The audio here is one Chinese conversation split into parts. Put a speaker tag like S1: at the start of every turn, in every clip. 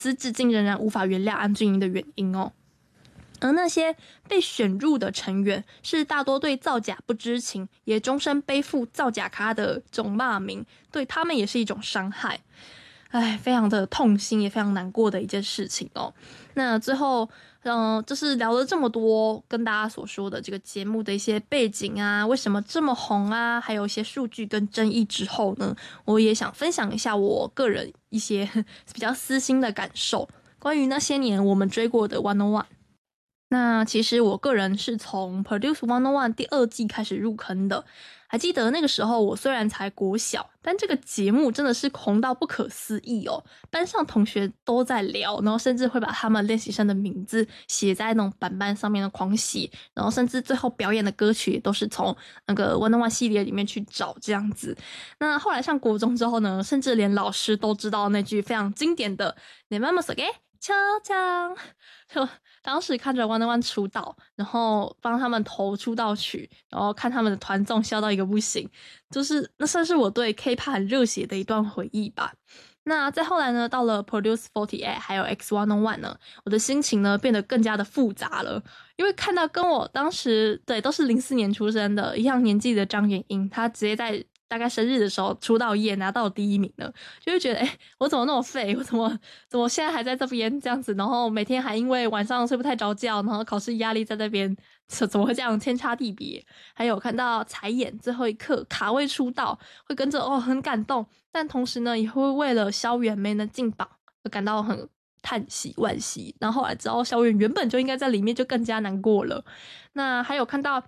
S1: 丝至今仍然无法原谅安俊英的原因哦。而那些被选入的成员是大多对造假不知情，也终身背负造假咖的这种骂名，对他们也是一种伤害。非常的痛心，也非常难过的一件事情哦。那最后，就是聊了这么多，跟大家所说的这个节目的一些背景啊，为什么这么红啊，还有一些数据跟争议之后呢，我也想分享一下我个人一些比较私心的感受，关于那些年我们追过的101。那其实我个人是从 Produce 101第2季开始入坑的，还记得那个时候我虽然才国小，但这个节目真的是红到不可思议哦，班上同学都在聊，然后甚至会把他们练习生的名字写在那种板板上面的狂喜，然后甚至最后表演的歌曲也都是从那个101系列里面去找这样子。那后来上国中之后呢，甚至连老师都知道那句非常经典的你妈妈说给敲敲，就当时看着101出道，然后帮他们投出道曲，然后看他们的团综笑到一个不行，就是那算是我对 K-pop 很热血的一段回忆吧。那再后来呢，到了 Produce 48还有 X101 呢，我的心情呢变得更加的复杂了，因为看到跟我当时都是04年出生的一样年纪的张元英，她直接在大概生日的时候出道夜拿到第1名了，就会觉得我怎么那么废，我怎么现在还在这边这样子，然后每天还因为晚上睡不太着觉，然后考试压力在那边，怎么会这样天差地别。还有看到彩演最后一刻卡位出道，会跟着很感动，但同时呢也会为了萧远没能进榜而感到很叹息惋惜，然后后来知道萧远原本就应该在里面，就更加难过了。那还有看到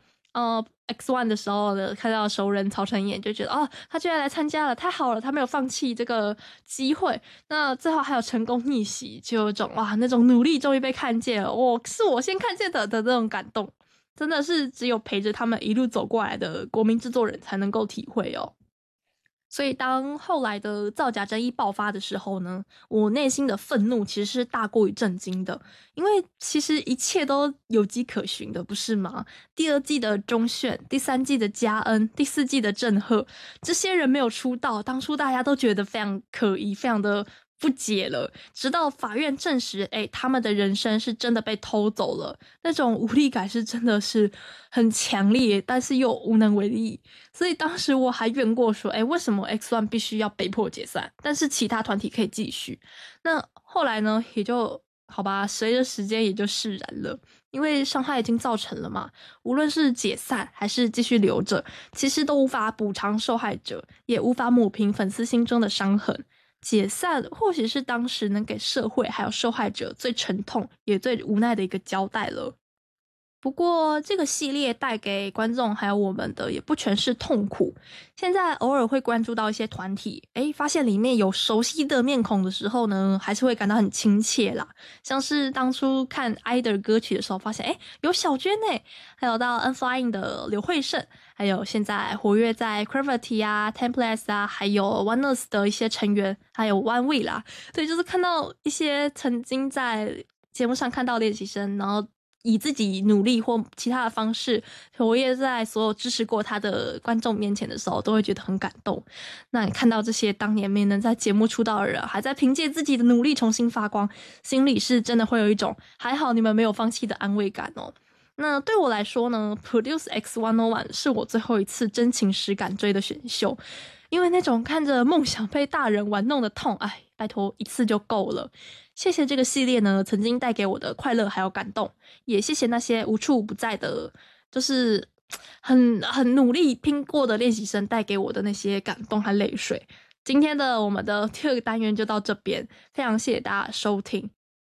S1: X1 的时候呢，看到熟人曹承衍，就觉得他居然来参加了，太好了，他没有放弃这个机会。那最后还有成功逆袭，就有种那种努力终于被看见了，是我先看见的那种感动，真的是只有陪着他们一路走过来的国民制作人才能够体会哦。所以当后来的造假争议爆发的时候呢，我内心的愤怒其实是大过于震惊的，因为其实一切都有迹可循的，不是吗？第2季的钟铉，第3季的嘉恩，第4季的郑赫，这些人没有出道，当初大家都觉得非常可疑，非常的不解了，直到法院证实他们的人生是真的被偷走了，那种无力感是真的是很强烈，但是又无能为力。所以当时我还怨过说为什么 X1 必须要被迫解散，但是其他团体可以继续。那后来呢也就好吧，随着时间也就释然了，因为伤害已经造成了嘛，无论是解散还是继续留着，其实都无法补偿受害者，也无法抹平粉丝心中的伤痕。解散或许是当时能给社会还有受害者最沉痛也最无奈的一个交代了。不过这个系列带给观众还有我们的也不全是痛苦，现在偶尔会关注到一些团体，发现里面有熟悉的面孔的时候呢，还是会感到很亲切啦。像是当初看 IDOL 歌曲的时候，发现有小娟还有到 Unflying 的刘慧胜，还有现在活跃在 Gravity 啊 Templars 啊，还有 ONEUS 的一些成员，还有 ONEWE 啦。所以就是看到一些曾经在节目上看到练习生，然后以自己努力或其他的方式活跃在所有支持过他的观众面前的时候，都会觉得很感动。那你看到这些当年没能在节目出道的人，还在凭借自己的努力重新发光，心里是真的会有一种还好你们没有放弃的安慰感哦。那对我来说呢， Produce X101 是我最后一次真情实感追的选秀，因为那种看着梦想被大人玩弄的痛，拜托一次就够了。谢谢这个系列呢曾经带给我的快乐还有感动，也谢谢那些无处不在的就是很努力拼过的练习生带给我的那些感动和泪水。今天的我们的第2个单元就到这边，非常谢谢大家收听。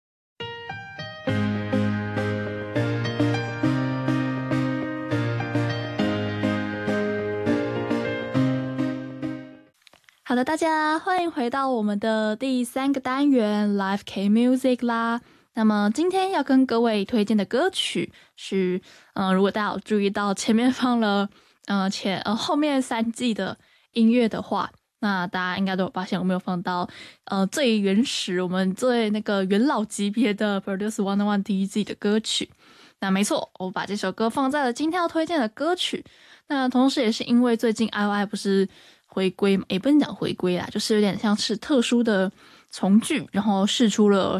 S1: 好的，大家欢迎回到我们的第3个单元 Live K Music 啦。那么今天要跟各位推荐的歌曲是如果大家有注意到前面放了后面3季的音乐的话，那大家应该都有发现我没有放到最原始我们最那个元老级别的 Produce 101第1季的歌曲。那没错，我把这首歌放在了今天要推荐的歌曲。那同时也是因为最近 IOI 不是回归，也不能讲回归啦，就是有点像是特殊的重聚，然后释出了